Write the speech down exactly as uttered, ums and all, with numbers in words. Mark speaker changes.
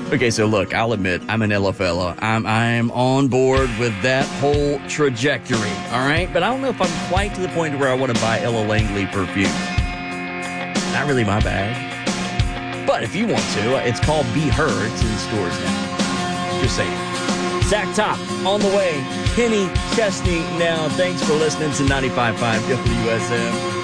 Speaker 1: Okay, so look, I'll admit, I'm an Ella fella. I'm I'm on board with that whole trajectory, all right? But I don't know if I'm quite to the point where I want to buy Ella Langley perfume. Not really my bag. But if you want to, it's called Be Her. It's in stores now. Just saying. Zach Top, on the way. Kenny Chesney now. Thanks for listening to ninety-five point five W S M.